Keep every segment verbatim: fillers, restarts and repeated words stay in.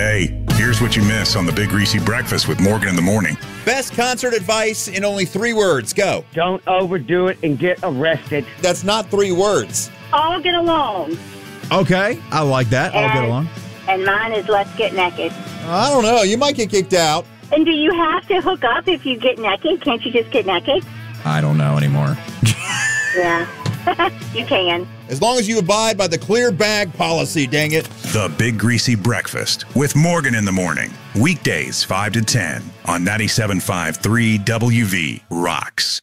Hey, here's what you miss on the Big Greasy Breakfast with Morgan in the Morning. Best concert advice in only three words. Go. Don't overdo it and get arrested. That's not three words. All get along. Okay, I like that. I'll and, get along. And mine is let's get naked. I don't know. You might get kicked out. And do you have to hook up if you get naked? Can't you just get naked? I don't know anymore. Yeah, you can. As long as you abide by the clear bag policy, dang it. The Big Greasy Breakfast with Morgan in the Morning. Weekdays five to ten on ninety-seven point five three W V Rocks.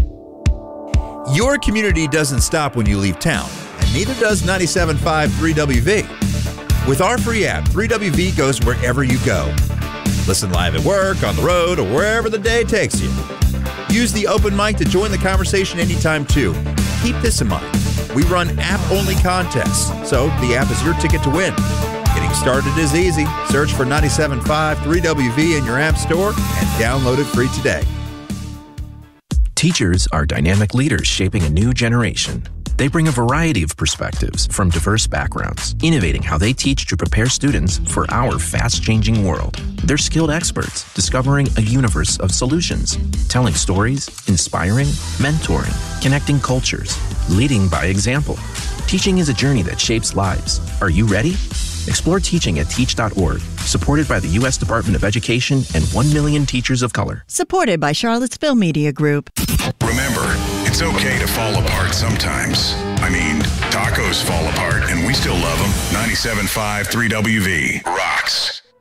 Your community doesn't stop when you leave town, and neither does ninety-seven point five three W V. With our free app, three W V goes wherever you go. Listen live at work, on the road, or wherever the day takes you. Use the open mic to join the conversation anytime, too. Keep this in mind. We run app-only contests, so the app is your ticket to win. Getting started is easy. Search for ninety-seven point five three W V in your app store and download it free today. Teachers are dynamic leaders shaping a new generation. They bring a variety of perspectives from diverse backgrounds, innovating how they teach to prepare students for our fast-changing world. They're skilled experts, discovering a universe of solutions, telling stories, inspiring, mentoring, connecting cultures, leading by example. Teaching is a journey that shapes lives. Are you ready? Explore teaching at teach dot org, supported by the U S Department of Education and one million teachers of color. Supported by Charlottesville Media Group. Remember, it's okay to fall apart sometimes. I mean, tacos fall apart and we still love them. ninety-seven point five three W V Rocks.